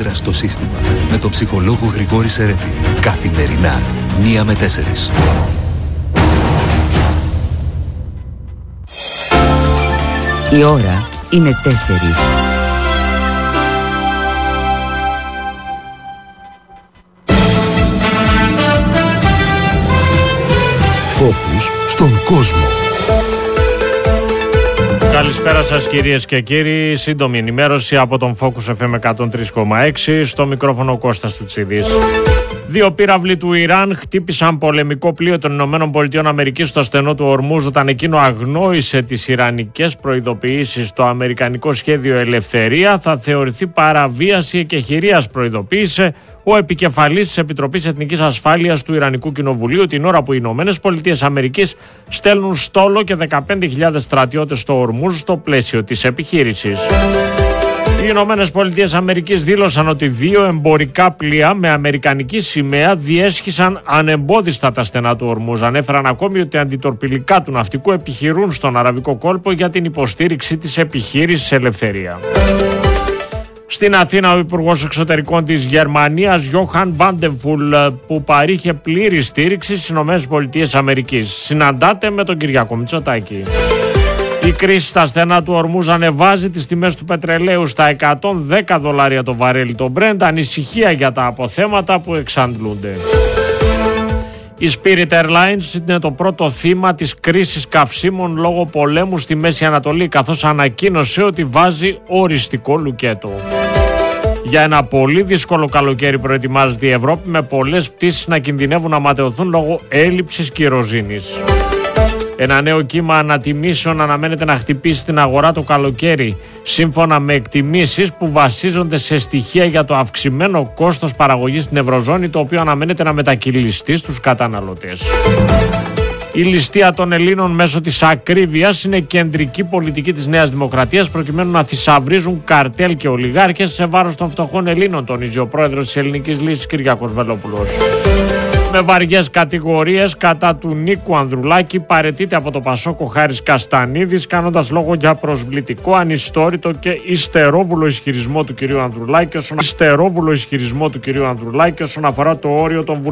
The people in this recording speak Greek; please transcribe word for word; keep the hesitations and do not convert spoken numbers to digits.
κόντρα στο σύστημα με τον ψυχολόγο Γρηγόρη Σερέτη. Καθημερινά, μία με τέσσερις. Η ώρα είναι τέσσερις. Φόκους στον κόσμο. Καλησπέρα σας κυρίες και κύριοι. Σύντομη ενημέρωση από τον Focus εφ εμ εκατόν τρία κόμμα έξι. Στο μικρόφωνο ο Κώστας Τουτσίδης. Δύο πύραυλοι του Ιράν χτύπησαν πολεμικό πλοίο των Ηνωμένων Πολιτειών Αμερικής στο στενό του Ορμούζ όταν εκείνο αγνόησε τις ιρανικές προειδοποιήσεις. Το αμερικανικό σχέδιο Ελευθερία θα θεωρηθεί παραβίαση εκεχηρίας, προειδοποίησε ο επικεφαλής της Επιτροπής Εθνικής Ασφάλειας του Ιρανικού Κοινοβουλίου την ώρα που οι Ηνωμένες Πολιτείες Αμερικής στέλνουν στόλο και δεκαπέντε χιλιάδες στρατιώτες στο Ορμούζ στο πλαίσιο της επιχείρησης. Οι Ηνωμένες Πολιτείες Αμερικής δήλωσαν ότι δύο εμπορικά πλοία με αμερικανική σημαία διέσχισαν ανεμπόδιστα τα στενά του Ορμούζ. Ανέφεραν ακόμη ότι αντιτορπιλικά του ναυτικού επιχειρούν στον Αραβικό κόλπο για την υποστήριξη της επιχείρησης Ελευθερία. Στην Αθήνα, ο Υπουργός Εξωτερικών της Γερμανίας, Γιόχαν Βάντεφουλ, που παρήχε πλήρη στήριξη στις Ηνωμένες Πολιτείες Αμερικής, συναντάται με τον Κυριάκο Μητσοτάκη. Η κρίση στα στενά του Ορμούζ ανεβάζει τις τιμές του πετρελαίου στα εκατόν δέκα δολάρια το βαρέλι το Brent, ανησυχία για τα αποθέματα που εξαντλούνται. Η Spirit Airlines είναι το πρώτο θύμα της κρίσης καυσίμων λόγω πολέμου στη Μέση Ανατολή, καθώς ανακοίνωσε ότι βάζει οριστικό λουκέτο. Για ένα πολύ δύσκολο καλοκαίρι προετοιμάζεται η Ευρώπη, με πολλές πτήσεις να κινδυνεύουν να ματαιωθούν λόγω έλλειψης κυροζήνης. Ένα νέο κύμα ανατιμήσεων αναμένεται να χτυπήσει την αγορά το καλοκαίρι, σύμφωνα με εκτιμήσεις που βασίζονται σε στοιχεία για το αυξημένο κόστος παραγωγής στην Ευρωζώνη, το οποίο αναμένεται να μετακυλιστεί στους καταναλωτές. Η ληστεία των Ελλήνων μέσω της ακρίβειας είναι κεντρική πολιτική της Νέας Δημοκρατίας, προκειμένου να θησαυρίζουν καρτέλ και ολιγάρχες σε βάρος των φτωχών Ελλήνων, τονίζει ο πρόεδρος της Ελληνικής Λύσης Κυριάκος Βελόπουλος. Με βαριές κατηγορίες κατά του Νίκου Ανδρουλάκη παραιτείται από το Πασόκ ο Χάρης Καστανίδης, κάνοντας λόγο για προσβλητικό, ανιστόρητο και υστερόβουλο ισχυρισμό του κυρίου Ανδρουλάκη όσον, ιστερόβουλο ισχυρισμό του κυρίου Ανδρουλάκη όσον αφορά το όριο των